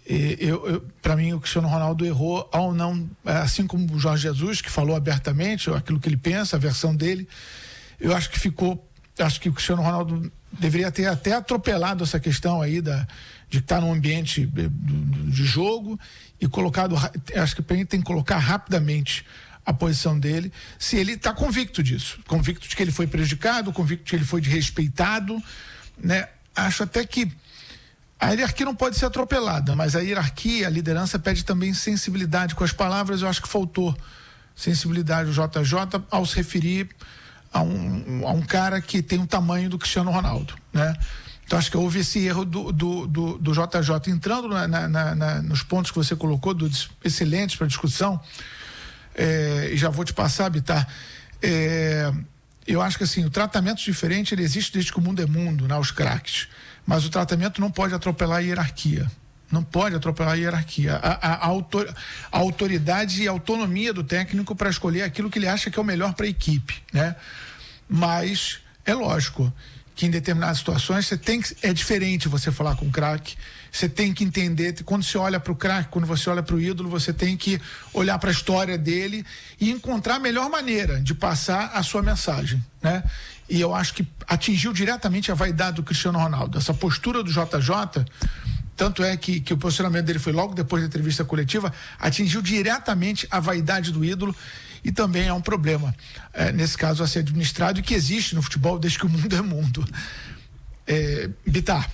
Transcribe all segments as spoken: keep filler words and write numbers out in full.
eu, eu, para mim o Cristiano Ronaldo errou ao não, assim como o Jorge Jesus, que falou abertamente aquilo que ele pensa, a versão dele. Eu acho que ficou, acho que o Cristiano Ronaldo deveria ter até atropelado essa questão aí da, de estar num ambiente de, de jogo e colocado, acho que tem que colocar rapidamente a posição dele, se ele está convicto disso, convicto de que ele foi prejudicado, convicto de que ele foi desrespeitado, né? Acho até que a hierarquia não pode ser atropelada, mas a hierarquia, a liderança pede também sensibilidade com as palavras. Eu acho que faltou sensibilidade do J J ao se referir a um, a um cara que tem o tamanho do Cristiano Ronaldo, né? Então acho que houve esse erro do, do, do, do J J entrando na, na, na, nos pontos que você colocou, do, excelentes para discussão. É, e já vou te passar, Bitar. É, eu acho que assim, o tratamento diferente ele existe desde que o mundo é mundo, né, os craques. Mas o tratamento não pode atropelar a hierarquia. Não pode atropelar a hierarquia. A, a, a, autor, a autoridade e a autonomia do técnico para escolher aquilo que ele acha que é o melhor para a equipe, né? Mas é lógico que em determinadas situações você tem que, é diferente você falar com o craque. Você tem que entender, quando você olha para o craque, quando você olha para o ídolo, você tem que olhar para a história dele e encontrar a melhor maneira de passar a sua mensagem, né? E eu acho que atingiu diretamente a vaidade do Cristiano Ronaldo. Essa postura do J J, tanto é que, que o posicionamento dele foi logo depois da entrevista coletiva, atingiu diretamente a vaidade do ídolo e também é um problema, é, nesse caso, a ser administrado e que existe no futebol desde que o mundo é mundo. É, Bitar.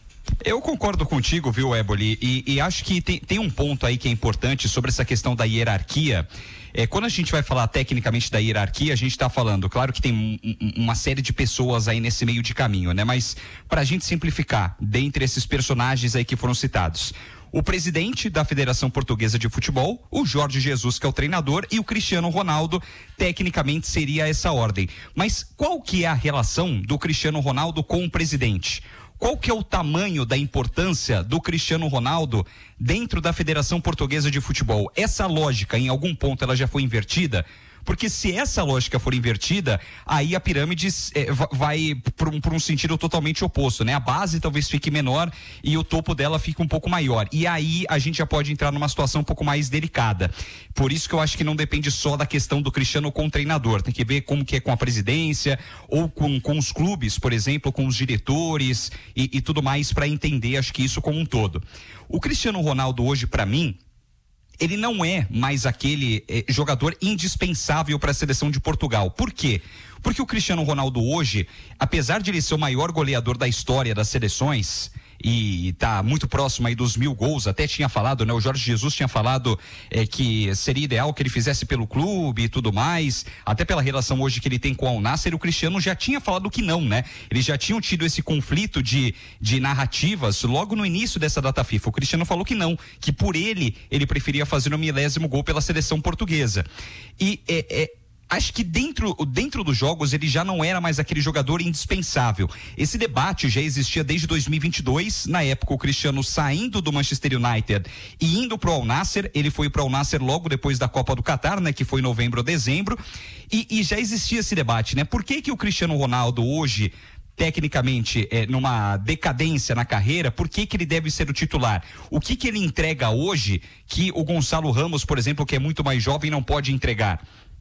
Eu concordo contigo, viu, Éboli, e, e acho que tem, tem um ponto aí que é importante sobre essa questão da hierarquia. É, quando a gente vai falar tecnicamente da hierarquia, a gente está falando, claro que tem um, uma série de pessoas aí nesse meio de caminho, né? Mas para a gente simplificar, dentre esses personagens aí que foram citados, o presidente da Federação Portuguesa de Futebol, o Jorge Jesus, que é o treinador, e o Cristiano Ronaldo, tecnicamente seria essa ordem. Mas qual que é a relação do Cristiano Ronaldo com o presidente? Qual que é o tamanho da importância do Cristiano Ronaldo dentro da Federação Portuguesa de Futebol? Essa lógica, em algum ponto, ela já foi invertida? Porque se essa lógica for invertida, aí a pirâmide é, vai por um, por um sentido totalmente oposto, né? A base talvez fique menor e o topo dela fica um pouco maior. E aí a gente já pode entrar numa situação um pouco mais delicada. Por isso que eu acho que não depende só da questão do Cristiano com o treinador. Tem que ver como que é com a presidência ou com, com os clubes, por exemplo, com os diretores e, e tudo mais para entender, acho que isso como um todo. O Cristiano Ronaldo hoje, para mim, ele não é mais aquele eh, jogador indispensável para a seleção de Portugal. Por quê? Porque o Cristiano Ronaldo hoje, apesar de ele ser o maior goleador da história das seleções e tá muito próximo aí dos mil gols, até tinha falado, né? O Jorge Jesus tinha falado eh, que seria ideal que ele fizesse pelo clube e tudo mais, até pela relação hoje que ele tem com o Al Nassr. O Cristiano já tinha falado que não, né? Eles já tinham tido esse conflito de, de narrativas logo no início dessa data FIFA. O Cristiano falou que não, que por ele, ele preferia fazer o milésimo gol pela seleção portuguesa. E é, é acho que dentro, dentro dos jogos ele já não era mais aquele jogador indispensável. Esse debate já existia desde dois mil e vinte e dois, na época o Cristiano saindo do Manchester United e indo pro Al Nassr. Ele foi pro Al Nassr logo depois da Copa do Catar, né, que foi em novembro ou dezembro, e, e já existia esse debate, né? Por que que o Cristiano Ronaldo hoje, tecnicamente, é, numa decadência na carreira, por que que ele deve ser o titular? O que que ele entrega hoje que o Gonçalo Ramos, por exemplo, que é muito mais jovem, não pode entregar?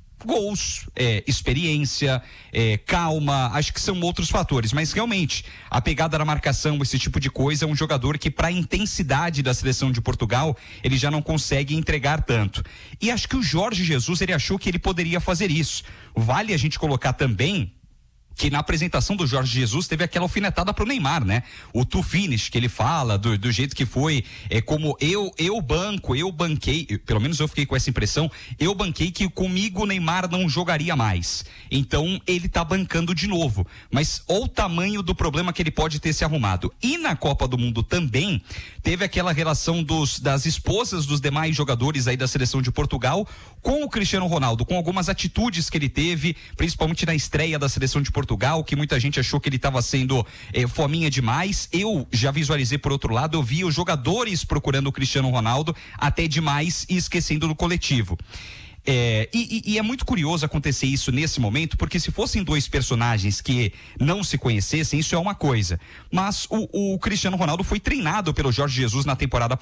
Gols, é, experiência, é, calma, acho que são outros fatores, mas realmente a pegada da marcação, esse tipo de coisa, é um jogador que para a intensidade da seleção de Portugal, ele já não consegue entregar tanto. E acho que o Jorge Jesus, ele achou que ele poderia fazer isso. Vale a gente colocar também que na apresentação do Jorge Jesus teve aquela alfinetada pro Neymar, né? O to finish que ele fala, do, do jeito que foi, é como eu, eu banco, eu banquei, pelo menos eu fiquei com essa impressão, eu banquei que comigo o Neymar não jogaria mais. Então ele tá bancando de novo. Mas olha o tamanho do problema que ele pode ter se arrumado. E na Copa do Mundo também teve aquela relação dos, das esposas dos demais jogadores aí da seleção de Portugal com o Cristiano Ronaldo, com algumas atitudes que ele teve, principalmente na estreia da seleção de Portugal, que muita gente achou que ele estava sendo eh, fominha demais. Eu já visualizei por outro lado, eu vi os jogadores procurando o Cristiano Ronaldo até demais e esquecendo do coletivo. É, e, e, e é muito curioso acontecer isso nesse momento, porque se fossem dois personagens que não se conhecessem, isso é uma coisa. Mas o, o Cristiano Ronaldo foi treinado pelo Jorge Jesus na temporada